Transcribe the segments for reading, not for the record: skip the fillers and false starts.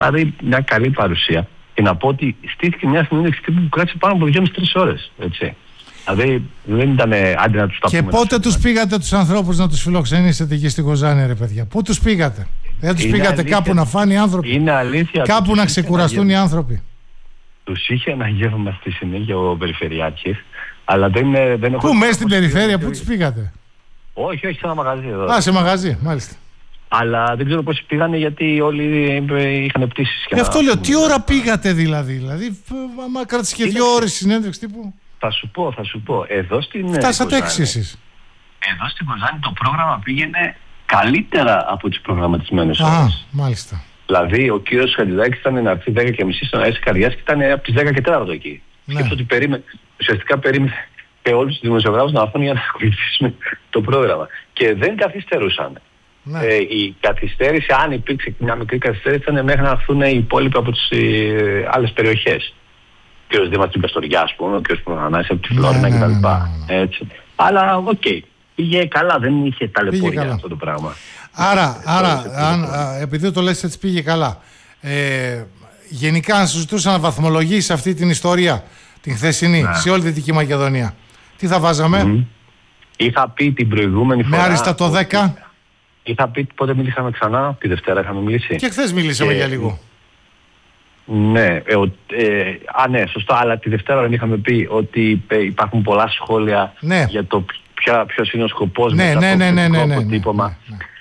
Δηλαδή μια καλή παρουσία. Και να πω ότι στήθηκε μια συνέντευξη τύπου που κράτησε πάνω από 2,5-3 ώρες. Έτσι. Δηλαδή δεν ήταν άντε να τους τα πούμε. Και πότε τους πήγατε τους ανθρώπους να τους φιλοξενήσετε εκεί στη Κοζάνη, ρε παιδιά? Πού τους πήγατε? Δεν τους πήγατε αλήθεια, κάπου να φάνε οι άνθρωποι? Είναι αλήθεια. Κάπου να ξεκουραστούν οι άνθρωποι? Τους είχε ένα γεύμα στη συνέχεια ο Περιφερειάρχης, αλλά δεν έχω... Πού, μέσα στην περιφέρεια, πού τους πήγατε? Όχι, σε ένα μαγαζί εδώ. Α, σε μαγαζί, μάλιστα. Αλλά δεν ξέρω πώς πήγανε, γιατί όλοι είχαν πτήσεις. Αυτό λέω, τι ώρα πήγατε δηλαδή? Άμα κράτησε και 2 ώρες συνέντευξη τύπου. Θα σου πω. Εδώ στην φτάσατε 6 εσείς. Εδώ στην Κοζάνη το πρόγραμμα πήγαινε καλύτερα από τις προγραμματισμένες ώρες. Μάλιστα. Δηλαδή ο κύριος Χατζηδάκης ήταν να έρθει 10:30 στον Αέση Καρδιάς και ήταν από τις 10 και 4 εκεί. Σκέφτομαι ότι ουσιαστικά περίμενε και όλους τους δημοσιογράφους να έρθουν για να ακολουθήσουν το πρόγραμμα. Και δεν καθυστερούσαν. Η καθυστέρηση, αν υπήρξε μια μικρή καθυστέρηση, ήταν μέχρι να έρθουν οι υπόλοιποι από τις άλλες περιοχές. Ο κ. Δήμας στην Καστοριά, ας πούμε, ο κ. Προγανάς από τη Φλόρινα κτλ. Αλλά οκ. Πήγε καλά, δεν είχε ταλαιπωρία αυτό το πράγμα. Άρα επειδή το λες έτσι, πήγε καλά. Γενικά, αν σου ζητούσα να βαθμολογήσεις αυτή την ιστορία, την χθεσινή, σε όλη τη Δυτική Μακεδονία, τι θα βάζαμε? Είχα πει την προηγούμενη φορά... Με άριστα το 10. Είχα πει πότε μιλήσαμε ξανά, τη Δευτέρα είχαμε μιλήσει. Και χθες μιλήσαμε για λίγο. Ναι, ναι, σωστά, αλλά τη Δευτέρα δεν είχαμε πει ότι υπάρχουν πολλά σχόλια για το ποιος είναι ο σκοπός με το αποτύπωμα.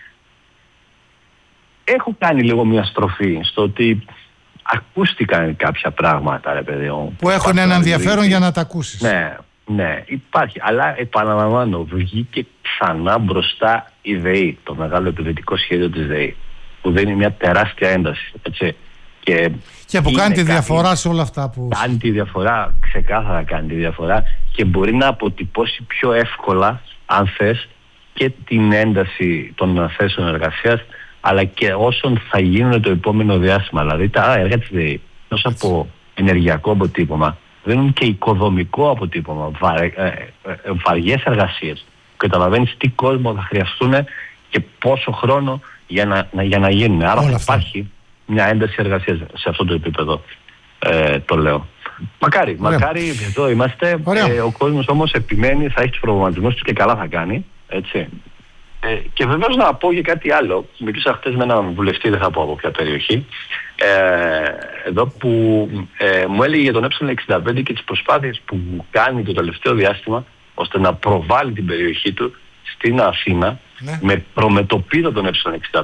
Έχω κάνει λίγο μια στροφή στο ότι ακούστηκαν κάποια πράγματα, ρε παιδί μου, που έχουν ένα ενδιαφέρον για να τα ακούσεις. Ναι, υπάρχει. Αλλά επαναλαμβάνω, βγήκε ξανά μπροστά η ΔΕΗ, το μεγάλο επενδυτικό σχέδιο της ΔΕΗ, που δίνει μια τεράστια ένταση. Έτσι. Και που κάνει τη διαφορά σε όλα αυτά που... Κάνει τη διαφορά, ξεκάθαρα κάνει τη διαφορά, και μπορεί να αποτυπώσει πιο εύκολα, αν θες, και την ένταση των θέσεων εργασίας, αλλά και όσων θα γίνουν το επόμενο διάστημα. Δηλαδή τα έργα της ΔΕΗ, ως από ενεργειακό αποτύπωμα, δίνουν και οικοδομικό αποτύπωμα, βαριές εργασίες. Καταλαβαίνεις τι κόσμο θα χρειαστούν και πόσο χρόνο για να γίνουν. Άρα θα υπάρχει μια ένταση εργασίας σε αυτό το επίπεδο, το λέω. Μακάρι, εδώ είμαστε. Ο κόσμος όμως επιμένει, θα έχει τους προγραμματισμούς του και καλά θα κάνει. Έτσι. Και βεβαίως να πω για κάτι άλλο. Μιλούσα χτες με έναν βουλευτή, δεν θα πω από ποια περιοχή, εδώ που μου έλεγε για τον Ε65 και τις προσπάθειες που κάνει το τελευταίο διάστημα ώστε να προβάλλει την περιοχή του στην Αθήνα, με προμετωπίδα τον Ε65.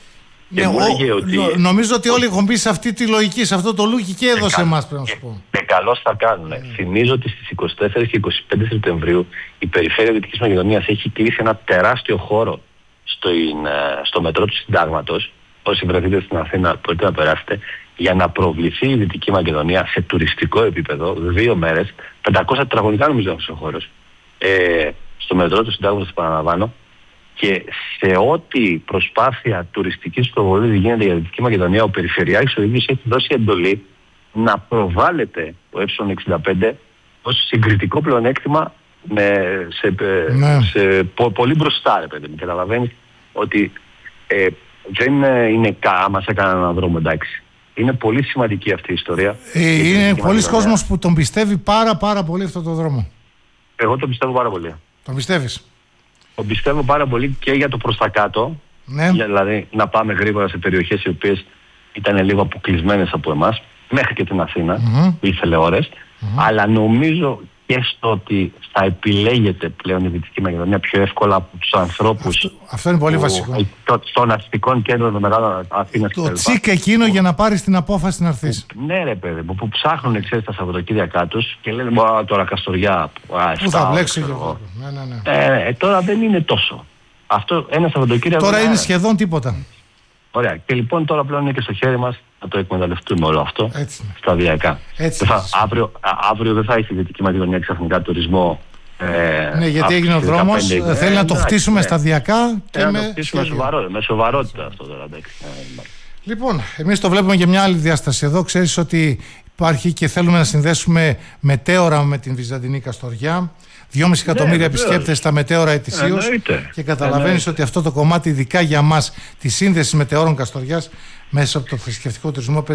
Νομίζω ότι όλοι έχουν μπει σε αυτή τη λογική, σε αυτό το λούκι, και έδωσε εμάς, πρέπει να σου πω. Και καλώς θα κάνουν. Θυμίζω ότι στις 24 και 25 Σεπτεμβρίου η Περιφέρεια Δυτικής Μακεδονίας έχει κλείσει ένα τεράστιο χώρο στο μετρό του Συντάγματος. Όσοι βρεθείτε στην Αθήνα μπορείτε να περάσετε, για να προβληθεί η Δυτική Μακεδονία σε τουριστικό επίπεδο 2 μέρες, 500 τετραγωνικά νομίζω αυτός ο χώρος, στο μετρό του Συντάγματος, επαναλαμβάνω. Και σε ό,τι προσπάθεια τουριστικής προβολής γίνεται για τη Δυτική Μακεδονία, ο Περιφερειάρχης ο ίδιος έχει δώσει εντολή να προβάλλεται το Ε65 ως συγκριτικό πλεονέκτημα σε πολύ μπροστά, ρε παιδί μου. Καταλαβαίνεις ότι δεν είναι άμα σε έκανα έναν δρόμο, εντάξει. Είναι πολύ σημαντική αυτή η ιστορία. Είναι πολλοί κόσμος που τον πιστεύει πάρα πολύ αυτό το δρόμο. Εγώ τον πιστεύω πάρα πολύ. Τον πιστεύεις? Τον πιστεύω πάρα πολύ και για το προς τα κάτω. Δηλαδή να πάμε γρήγορα σε περιοχές οι οποίες ήταν λίγο αποκλεισμένες από εμάς, μέχρι και την Αθήνα, που ήθελε ώρες. Αλλά νομίζω και στο ότι θα επιλέγεται πλέον η Δυτική Μακεδονία πιο εύκολα από τους ανθρώπους. Αυτό είναι πολύ βασικό. Των αστικών κέντρων των μεγάλων Αθήνας. Το τσίκ εκείνο για να πάρεις την απόφαση να έρθεις. Ναι, ρε παιδί μου, που ψάχνουν, ξέρεις, τα Σαββατοκύριακά τους και λένε τώρα Καστοριά. Πού θα μπλέξει εγώ. Τώρα δεν είναι τόσο. Αυτό ένα Σαββατοκύριακο. Τώρα είναι σχεδόν τίποτα. Ωραία. Και λοιπόν τώρα πλέον είναι και στο χέρι μας να το εκμεταλλευτούμε όλο αυτό σταδιακά. Αύριο δεν θα έχει η Δυτική Μακεδονία ξαφνικά τουρισμό. Ναι, γιατί έγινε ο δρόμος. Θέλει να το χτίσουμε σταδιακά και να το χτίσουμε με σοβαρότητα αυτό τώρα. Λοιπόν, εμείς το βλέπουμε και μια άλλη διάσταση εδώ. Ξέρεις ότι υπάρχει και θέλουμε να συνδέσουμε μετέωρα με την Βυζαντινή Καστοριά. 2,5 εκατομμύρια επισκέπτες στα μετέωρα ετησίως. Και καταλαβαίνεις ότι αυτό το κομμάτι, ειδικά για μας, τη σύνδεση μετεώρων Καστοριάς, μέσα από το θρησκευτικό τουρισμό